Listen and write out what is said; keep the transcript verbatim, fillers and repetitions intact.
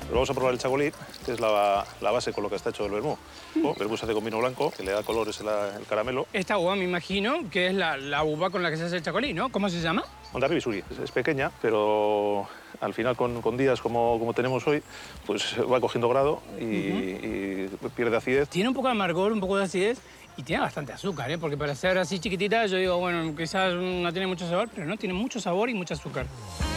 Vamos a probar el chacolí, que es la, la base con lo que está hecho el vermú. El vermú se hace con vino blanco, que le da colores el, el caramelo. Esta uva me imagino que es la, la uva con la que se hace el chacolí, ¿no? ¿Cómo se llama? Ondarribia Isuri. Es, es pequeña, pero al final con, con días como, como tenemos hoy, pues va cogiendo grado y, uh-huh. y pierde acidez. Tiene un poco de amargor, un poco de acidez y tiene bastante azúcar, ¿eh? Porque para ser así chiquitita yo digo, bueno, quizás no tiene mucho sabor, pero no, tiene mucho sabor y mucho azúcar.